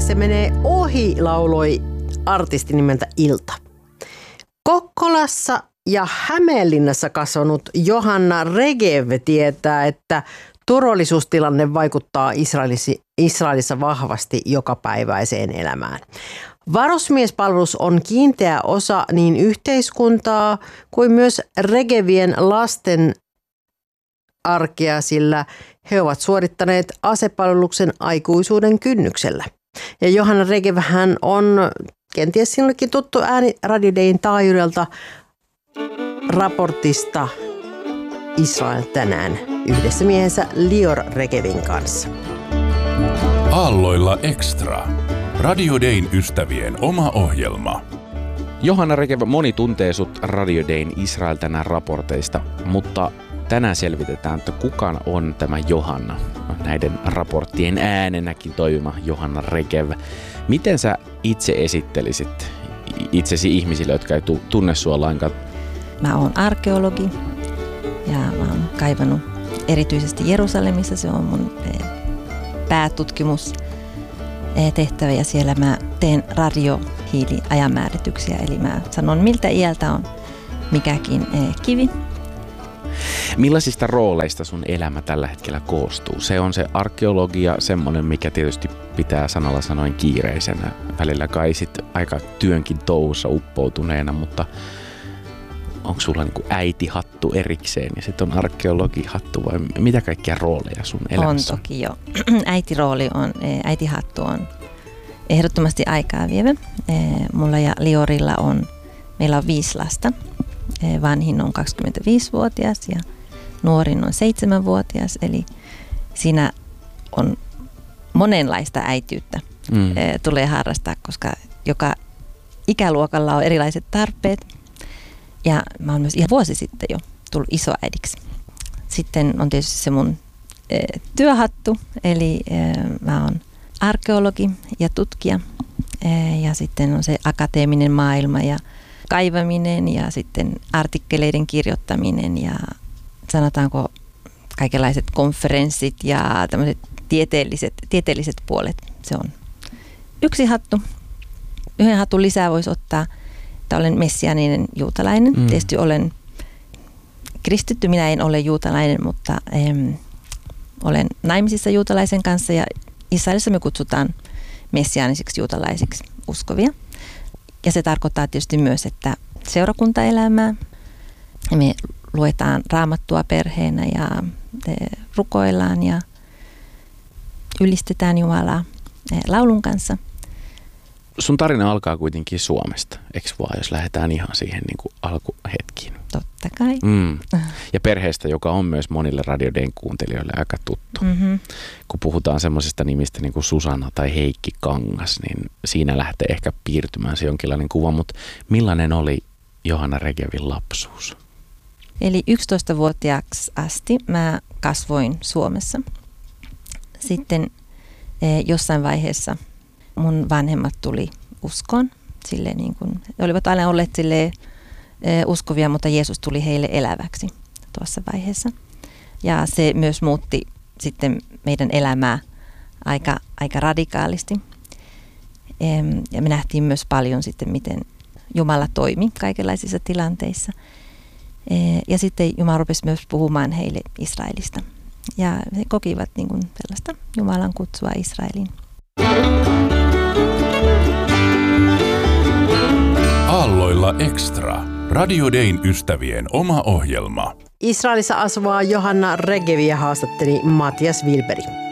se menee ohi, lauloi artisti nimeltä Ilta. Kokkolassa ja Hämeenlinnassa kasvanut Johanna Regev tietää, että turvallisuustilanne vaikuttaa Israelissa vahvasti jokapäiväiseen elämään. Varusmiespalvelus on kiinteä osa niin yhteiskuntaa kuin myös Regevien lasten arkea, sillä he ovat suorittaneet asepalveluksen aikuisuuden kynnyksellä. Ja Johanna Regev hän on kenties sinullekin tuttu ääni Radio Dayn taajuudelta raportista Israel tänään yhdessä miehensä Lior Regevin kanssa. Aalloilla Extra. Radio Dayn ystävien oma ohjelma. Johanna Regev, moni tuntee sut Radio Dayn Israel tänään raporteista, mutta tänään selvitetään, että kuka on tämä Johanna, näiden raporttien äänenäkin toimiva Johanna Regev. Miten sä itse esittelisit itsesi ihmisille, jotka ei tunne sua lainkaan? Mä oon arkeologi ja mä oon kaivannut erityisesti Jerusalemissa. Se on mun päätutkimustehtävä ja siellä mä teen radiohiiliajanmäärityksiä. Eli mä sanon, miltä iältä on mikäkin kivi. Millaisista rooleista sun elämä tällä hetkellä koostuu? Se on se arkeologia, semmoinen, mikä tietysti pitää sanalla sanoen kiireisenä. Välillä kai sit aika työnkin touhussa uppoutuneena, mutta onko sulla niinku äitihattu erikseen ja sitten on arkeologihattu vai mitä kaikkia rooleja sun elämässä on? Toki jo. Äitihattu on ehdottomasti aikaa vievä. Mulla ja Liorilla meillä on 5 lasta. Vanhin on 25-vuotias ja nuorin on 7-vuotias, eli siinä on monenlaista äitiyttä tulee harrastaa, koska joka ikäluokalla on erilaiset tarpeet. Ja mä oon myös ihan vuosi sitten jo tullut isoäidiksi. Sitten on tietysti se mun työhattu, eli mä oon arkeologi ja tutkija. Ja sitten on se akateeminen maailma ja kaivaminen ja sitten artikkeleiden kirjoittaminen ja sanotaanko kaikenlaiset konferenssit ja tämmöiset tieteelliset puolet. Se on yksi hattu. Yhden hatun lisää voisi ottaa, että olen messiaaninen juutalainen. Tietysti olen kristitty, minä en ole juutalainen, mutta olen naimisissa juutalaisen kanssa ja Israelissa me kutsutaan messiaanisiksi juutalaisiksi uskovia. Ja se tarkoittaa tietysti myös, että seurakuntaelämää. Me luetaan raamattua perheenä ja rukoillaan ja ylistetään Jumalaa laulun kanssa. Sun tarina alkaa kuitenkin Suomesta, eikö vaan, jos lähdetään ihan siihen niin kuin alkuhetkiin? Totta kai. Ja perheestä, joka on myös monille Radio Dayn kuuntelijoille aika tuttu. Kun puhutaan semmoisista nimistä niin kuin Susanna tai Heikki Kangas, niin siinä lähtee ehkä piirtymään se jonkinlainen kuva, mutta millainen oli Johanna Regevin lapsuus? Eli 11-vuotiaaksi asti mä kasvoin Suomessa. Sitten jossain vaiheessa mun vanhemmat tuli uskoon. Silleen niin kuin, he olivat aina olleet silleen uskovia, mutta Jeesus tuli heille eläväksi tuossa vaiheessa. Ja se myös muutti sitten meidän elämää aika radikaalisti. Ja me nähtiin myös paljon sitten, miten Jumala toimi kaikenlaisissa tilanteissa. Ja sitten Jumala rupesi myös puhumaan heille Israelista. Ja he kokivat niin kuin sellaista Jumalan kutsua Israeliin. Aalloilla Extra. Radio Dayn ystävien oma ohjelma. Israelissa asuvaa Johanna Regeviä haastatteli Matias Wilberi.